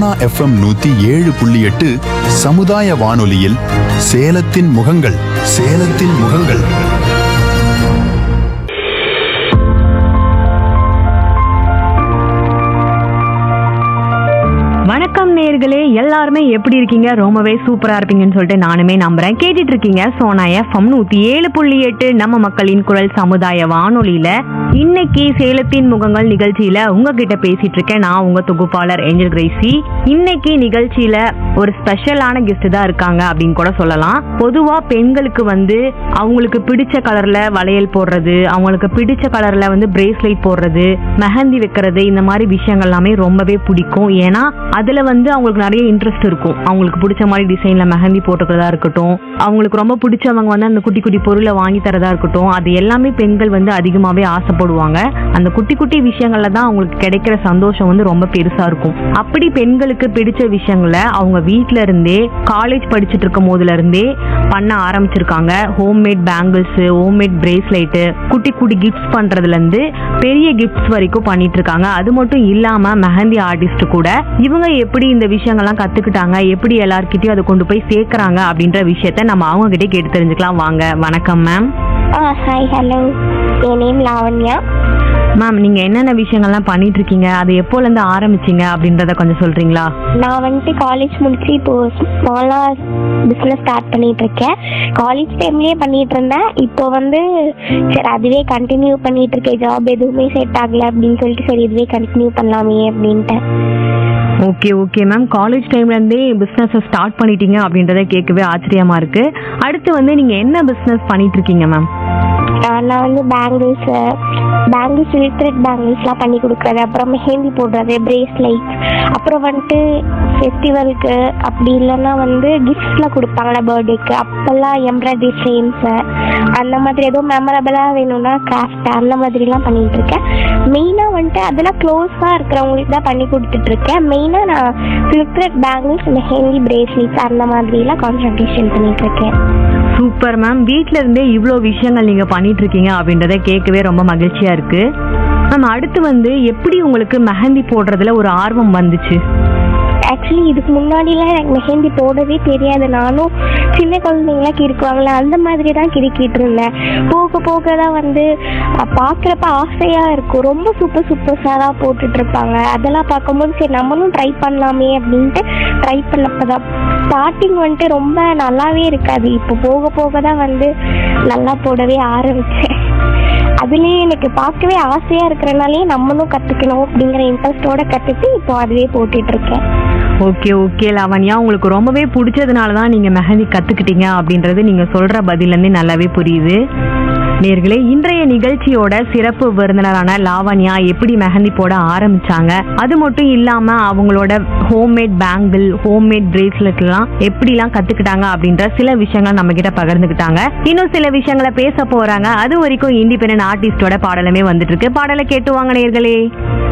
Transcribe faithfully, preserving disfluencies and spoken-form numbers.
Sona FM நூத்தி ஏழு புள்ளி எட்டு சமுதாய வானொலியில் சேலத்தின் முகங்கள் சேலத்தின் முகங்கள். வணக்கம் நேயர்களே, எல்லாருமே எப்படி இருக்கீங்க? ரொம்பவே சூப்பரா இருப்பீங்கன்னு சொல்லிட்டு நானுமே நம்புறேன். கேட்டுட்டு இருக்கீங்க சோனா எஃப்எம் நூத்தி ஏழு புள்ளி எட்டு நம்ம மக்களின் குரல் சமுதாய வானொலியில இன்னைக்கு சேலத்தின் முகங்கள் நிகழ்ச்சியில உங்ககிட்ட பேசிட்டு இருக்கேன். நான் உங்க தொகுப்பாளர் ஏஞ்சல் கிரேசி. இன்னைக்கு நிகழ்ச்சியில ஒரு ஸ்பெஷலான கெஸ்ட் தான் இருக்காங்க அப்படின்னு கூட சொல்லலாம். பொதுவா பெண்களுக்கு வந்து அவங்களுக்கு பிடிச்ச கலர்ல வளையல் போடுறது, அவங்களுக்கு பிடிச்ச கலர்ல வந்து பிரேஸ்லெட் போடுறது, மெஹந்தி வைக்கிறது, இந்த மாதிரி விஷயங்கள் எல்லாமே ரொம்பவே பிடிக்கும். ஏன்னா அதுல வந்து அவங்களுக்கு நிறைய இன்ட்ரெஸ்ட் இருக்கும். அவங்களுக்கு பிடிச்ச மாதிரி டிசைன்ல மெஹந்தி போட்டுக்கிறதா இருக்கட்டும், அவங்களுக்கு ரொம்ப பிடிச்சவங்க வந்து அந்த குட்டி குட்டி பொருளை வாங்கி தரதா இருக்கட்டும், அது எல்லாமே பெண்கள் வந்து அதிகமாவே ஆசைப்படுவாங்க. அந்த குட்டி குட்டி விஷயங்கள்ல தான் அவங்களுக்கு கிடைக்கிற சந்தோஷம் வந்து ரொம்ப பெருசா இருக்கும். அப்படி பெண்களுக்கு பிடிச்ச விஷயங்களை அவங்க வீட்டுல இருந்தே காலேஜ் படிச்சுட்டு இருக்கும் போதுல இருந்தே பண்ண ஆரம்பிச்சிருக்காங்க. ஹோம்மேட் பேங்கிள்ஸ், ஹோம்மேட் பிரேஸ்லெட், குட்டி குட்டி கிஃப்ட்ஸ் பண்றதுல இருந்து பெரிய கிஃப்ட்ஸ் வரைக்கும் பண்ணிட்டு இருக்காங்க. அது மட்டும் இல்லாம மெஹந்தி ஆர்டிஸ்ட் கூட இவங்க எப்படி இந்த விஷயங்கள்லாம் கத்துக்கிட்டாங்க, எப்படி எல்லார்கிட்டயும் அதை கொண்டு போய் சேர்க்கறாங்க அப்படின்ற விஷயத்த நம்ம அவங்க கிட்டே கேட்டு தெரிஞ்சுக்கலாம். வாங்க. வணக்கம் மேம். ஹாய், ஹலோ, என் நேம் லாவண்யா. மேம், நீங்க என்னென்ன விஷயங்கள்லாம் பண்ணிட்டு இருக்கீங்க, அது எப்போல இருந்து ஆரம்பிச்சீங்க அப்படின்றத கொஞ்சம் சொல்றீங்களா? நான் வந்துட்டு காலேஜ் முடிச்சு இப்போ ஸ்மாலா பிஸ்னஸ் ஸ்டார்ட் பண்ணிட்டு இருக்கேன். காலேஜ் டைம்லயே பண்ணிட்டு இருந்தேன். இப்போ வந்து சரி அதுவே கண்டினியூ பண்ணிட்டு இருக்கேன். ஜாப் எதுவுமே செட் ஆகல அப்படின்னு சொல்லிட்டு சரி இதுவே கண்டினியூ பண்ணலாமே அப்படின்ட்டு. ஓகே ஓகே மேம், காலேஜ் டைம்ல இருந்தே பிசினஸ் ஸ்டார்ட் பண்ணிட்டீங்க அப்படின்றத கேட்கவே ஆச்சரியமா இருக்கு. அடுத்து வந்து நீங்க என்ன பிசினஸ் பண்ணிட்டு இருக்கீங்க மேம்? நான் வந்து பேங்கிள்ஸ் பேங்கிள்ஸ் த்ரெட் பேங்கிள்ஸ்லாம் பண்ணி கொடுக்குறது, அப்புறம் மெஹந்தி போடுறது, பிரேஸ்லைட்ஸ், அப்புறம் வந்துட்டு ஃபெஸ்டிவலுக்கு அப்படி இல்லைன்னா வந்து கிஃப்ட்ஸ்லாம் கொடுப்பாங்களா பர்த்டேக்கு, அப்போல்லாம் எம்ப்ராய்டரி ஃப்ரேம்ஸு அந்த மாதிரி எதுவும் மெமரபிளாக வேணும்னா கிராஃப்ட் அந்த மாதிரிலாம் பண்ணிகிட்டு இருக்கேன். மெயினாக வந்துட்டு அதெல்லாம் க்ளோஸாக இருக்கிறவங்களுக்கு தான் பண்ணி கொடுத்துட்ருக்கேன். மெயினாக நான் சில்க் த்ரெட் பேங்கிள்ஸ், மெஹந்தி, பிரேஸ்லைட்ஸ் அந்த மாதிரிலாம் கான்சன்ட்ரேஷன் பண்ணிகிட்ருக்கேன். சூப்பர் மேம், வீட்டில இருந்தே இவ்வளோ விஷயங்கள் நீங்க பண்ணிட்டு இருக்கீங்க அப்படின்றத கேட்கவே ரொம்ப மகிழ்ச்சியா இருக்கு மேம். அடுத்து வந்து எப்படி உங்களுக்கு மெஹந்தி போடுறதுல ஒரு ஆர்வம் வந்துச்சு? ஆக்சுவலி இதுக்கு முன்னாடிலாம் எனக்கு மெஹந்தி போடவே தெரியாது. நானும் சின்ன குழந்தைங்களாம் கிறுக்குவாங்களே அந்த மாதிரி தான் கிறுக்கிட்டு இருந்தேன். போக போக தான் வந்து பார்க்குறப்ப ஆசையாக இருக்கும். ரொம்ப சூப்பர் சூப்பர்ஸாக போட்டுட்டு இருப்பாங்க. அதெல்லாம் பார்க்கும்போது சரி நம்மளும் ட்ரை பண்ணலாமே அப்படின்ட்டு ட்ரை பண்ணப்போ தான் ஸ்டார்டிங் வந்துட்டு ரொம்ப நல்லாவே இருக்காது. இப்போ போக போக தான் வந்து நல்லா போடவே ஆரம்பித்தேன். அதுலேயே எனக்கு பார்க்கவே ஆசையாக இருக்கிறனாலே நம்மளும் கற்றுக்கணும் அப்படிங்கிற இன்ட்ரெஸ்டோட கற்றுட்டு இப்போ அதுவே போட்டுட்ருக்கேன். ஓகே ஓகே லாவண்யா, உங்களுக்கு ரொம்பவே பிடிச்சதுனால தான் நீங்கள் மெஹந்தி கற்றுக்கிட்டீங்க அப்படின்றது நீங்கள் சொல்கிற பதிலேருந்தே நல்லாவே புரியுது. நேர்களே, இன்றைய நிகழ்ச்சியோட சிறப்பு விருந்தினரான லாவண்யா எப்படி மெஹந்தி போட ஆரம்பிச்சாங்க, அது மட்டும் இல்லாம அவங்களோட ஹோம்மேட் பேங்கிள், ஹோம்மேட் பிரேஸ்லெட்லாம் எப்படிலாம் கத்துக்கிட்டாங்க அப்படின்ற சில விஷயங்களை நம்ம கிட்ட பகிர்ந்துக்கிட்டாங்க. இன்னும் சில விஷயங்களை பேச போறாங்க. அது வரைக்கும் இண்டிபெண்டன்ட் ஆர்டிஸ்டோட பாடலுமே வந்துட்டு இருக்கு. பாடலை கேட்டு வாங்க நேர்களே.